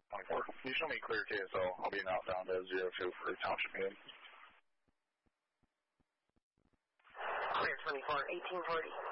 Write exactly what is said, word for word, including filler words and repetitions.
twenty-four. Can you show me clear K S L? I'll be outbound to zero two for township meeting. Clear twenty-four, eighteen forty.